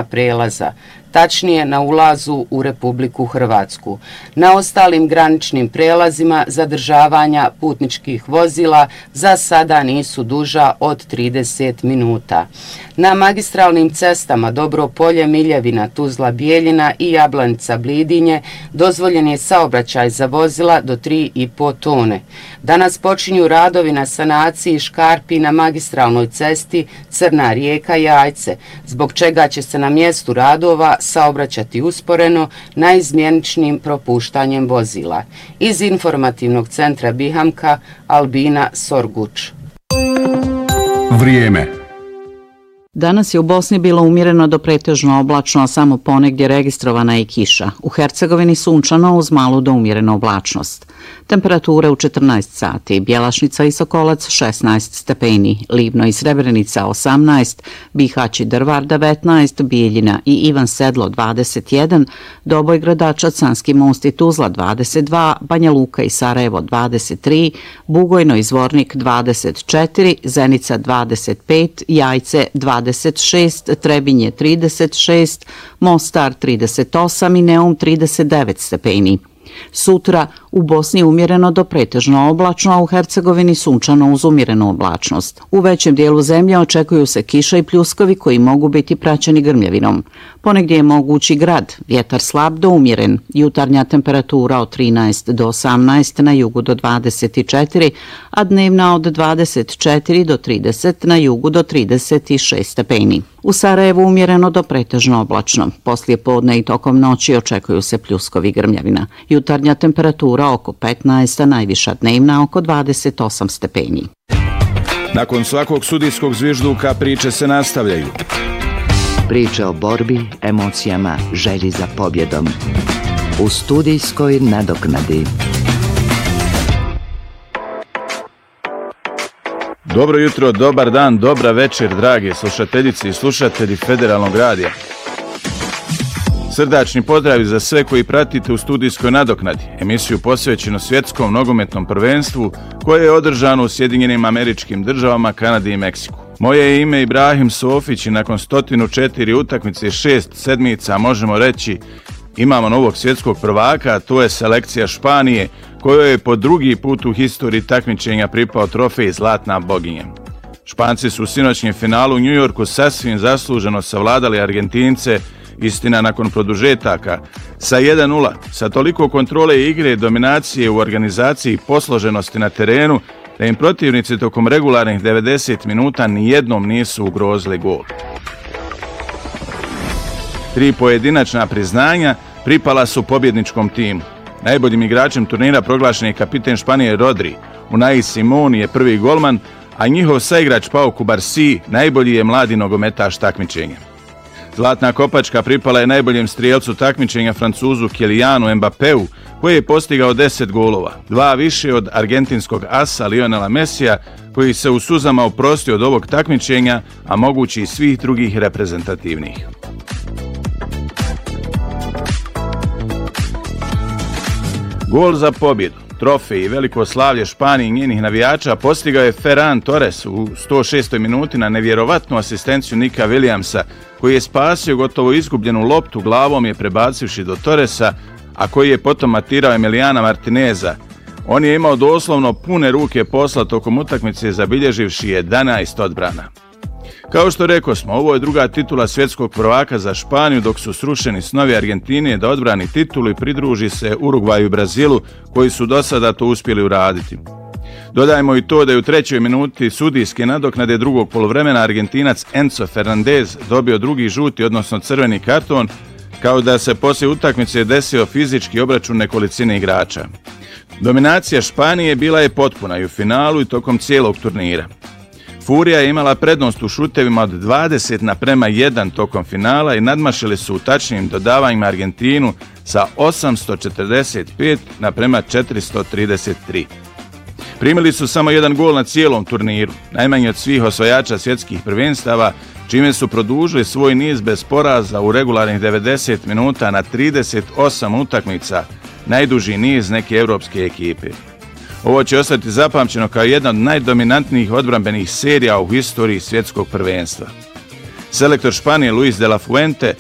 prelaza, tačnije na ulazu u Republiku Hrvatsku. Na ostalim graničnim prelazima zadržavanja putničkih vozila za sada nisu duža od 30 minuta. Na magistralnim cestama Dobro Polje, Miljevina, Tuzla, Bijeljina i Jablanica, Blidinje dozvoljen je saobraćaj za vozila do 3,5 tone. Danas počinju radovi na sanaciji škarpi na magistralnoj cesti Crna Rijeka – Jajce, zbog čega će se na mjestu radova saobraćati usporeno naizmjeničnim propuštanjem vozila. Iz informativnog centra Bihamka, Albina Sorguč. Vrijeme. Danas je u Bosni bilo umjereno do pretežno oblačno, a samo ponegdje registrovana je kiša. U Hercegovini sunčano uz malu do umjerenu oblačnost. Temperature u 14 sati, Bjelašnica i Sokolac 16 stepeni, Livno i Srebrenica 18, Bihać i Drvar 19, Bijeljina i Ivan Sedlo 21, Doboj, Gradačac, Sanski Most i Tuzla 22, Banja Luka i Sarajevo 23, Bugojno i Zvornik 24, Zenica 25, Jajce 26, Trebinje 36, Mostar 38 i Neum 39 stepeni. Sutra u Bosni umjereno do pretežno oblačno, a u Hercegovini sunčano uz umjerenu oblačnost. U većem dijelu zemlje očekuju se kiša i pljuskovi koji mogu biti praćeni grmljavinom. Ponegdje je mogući grad, vjetar slab do umjeren, jutarnja temperatura od 13 do 18, na jugu do 24, a dnevna od 24 do 30, na jugu do 36 stepeni. U Sarajevu umjereno do pretežno oblačno. Poslije podne i tokom noći očekuju se pljuskovi grmljavina. Jutarnja temperatura oko 15, a najviša dnevna oko 28 stepeni. Nakon svakog sudijskog zvižduka priče se nastavljaju. Priče o borbi, emocijama, želji za pobjedom. U studijskoj nadoknadi. Dobro jutro, dobar dan, dobra večer, drage slušateljice i slušatelji Federalnog radija. Srdačni pozdravi za sve koji pratite u studijskoj nadoknadi, emisiju posvećenu svjetskom nogometnom prvenstvu koje je održano u Sjedinjenim Američkim Državama, Kanadi i Meksiku. Moje je ime Ibrahim Sofić i nakon 104 utakmice i 6 sedmica možemo reći imamo novog svjetskog prvaka, a to je selekcija Španije, kojoj je po drugi put u historiji takmičenja pripao trofej Zlatna boginja. Španci su u sinoćnjem finalu u Njujorku sasvim zasluženo savladali Argentince, istina nakon produžetaka, sa 1:0, sa toliko kontrole igre, dominacije u organizaciji i posloženosti na terenu, da im protivnici tokom regularnih 90 minuta nijednom nisu ugrozili gol. 3 pojedinačna priznanja pripala su pobjedničkom timu. Najboljim igračem turnira proglašen je kapiten Španije Rodri, Unai Simon je prvi golman, a njihov saigrač Pau Cubarsí najbolji je mladi nogometaš takmičenja. Zlatna kopačka pripala je najboljem strijelcu takmičenja Francuzu Kylianu Mbappéu, koji je postigao 10 golova, 2 više od argentinskog asa Lionela Messija, koji se u suzama oprostio od ovog takmičenja, a mogući i svih drugih reprezentativnih. Gol za pobjedu, trofej i veliko slavlje Španije i njenih navijača postigao je Ferran Torres u 106. minuti na nevjerovatnu asistenciju Nika Williamsa, koji je spasio gotovo izgubljenu loptu, glavom je prebacivši do Torresa, a koji je potom matirao Emiliana Martineza. On je imao doslovno pune ruke posla tokom utakmice, zabilježivši 11 odbrana. Kao što rekosmo, ovo je druga titula svjetskog prvaka za Španiju, dok su srušeni snovi Argentine da odbrani titulu i pridruži se Urugvaju i Brazilu, koji su do sada to uspjeli uraditi. Dodajmo i to da je u 3. minuti sudijske nadoknade drugog poluvremena Argentinac Enzo Fernandez dobio drugi žuti, odnosno crveni karton, kao da se poslije utakmice desio fizički obračun nekolicine igrača. Dominacija Španije bila je potpuna i u finalu i tokom cijelog turnira. Furija je imala prednost u šutevima od 20:1 tokom finala i nadmašili su u tačnim dodavanjima Argentinu sa 845:433. Primili su samo 1 gol na cijelom turniru, najmanje od svih osvajača svjetskih prvenstava, čime su produžili svoj niz bez poraza u regularnih 90 minuta na 38 utakmica, najduži niz neke evropske ekipe. Ovo će ostati zapamćeno kao jedna od najdominantnijih odbrambenih serija u historiji svjetskog prvenstva. Selektor Španije Luis de la Fuente